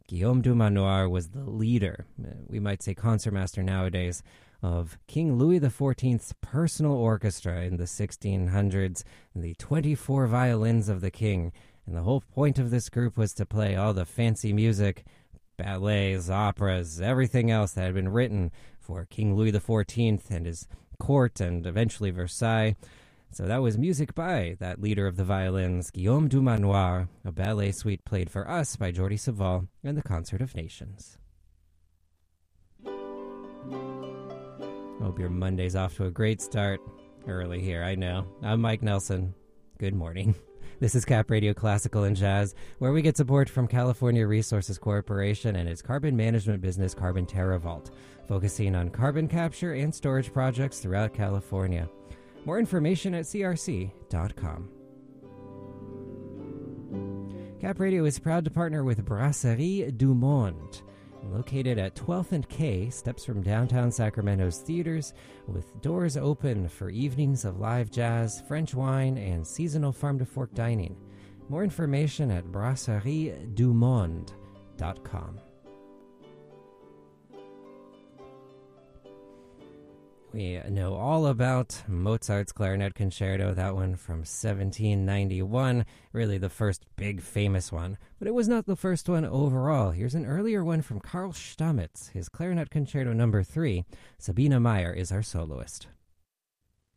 Guillaume Dumanoir was the leader, we might say concertmaster nowadays, of King Louis XIV's personal orchestra in the 1600s, the 24 violins of the king. And the whole point of this group was to play all the fancy music, ballets, operas, everything else that had been written for King Louis XIV and his court and eventually Versailles. So that was music by that leader of the violins, Guillaume Dumanoir, a ballet suite played for us by Jordi Savall and the Concert of Nations. Hope your Monday's off to a great start. Early here, I know. I'm Mike Nelson. Good morning. This is Cap Radio Classical and Jazz, where we get support from California Resources Corporation and its carbon management business, Carbon TerraVault, focusing on carbon capture and storage projects throughout California. More information at crc.com. Cap Radio is proud to partner with Brasserie du Monde, located at 12th and K, steps from downtown Sacramento's theaters, with doors open for evenings of live jazz, French wine, and seasonal farm-to-fork dining. More information at brasseriedumonde.com. We know all about Mozart's Clarinet Concerto, that one from 1791, really the first big famous one, but it was not the first one overall. Here's an earlier one from Karl Stamitz, his Clarinet Concerto No. 3. Sabine Meyer is our soloist.